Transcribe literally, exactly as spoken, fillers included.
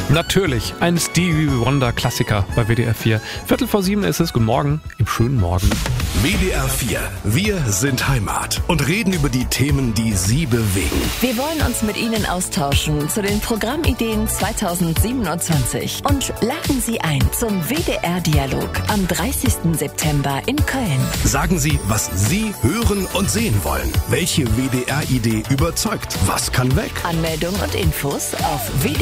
Natürlich, ein Stevie Wonder Klassiker bei W D R vier. Viertel vor sieben ist es. Guten Morgen, im schönen Morgen. W D R vier, wir sind Heimat und reden über die Themen, die Sie bewegen. Wir wollen uns mit Ihnen austauschen zu den Programmideen zweitausendsiebenundzwanzig und laden Sie ein zum W D R-Dialog am dreißigsten September in Köln. Sagen Sie, was Sie hören und sehen wollen. Welche W D R-Idee überzeugt? Was kann weg? Anmeldung und Infos auf w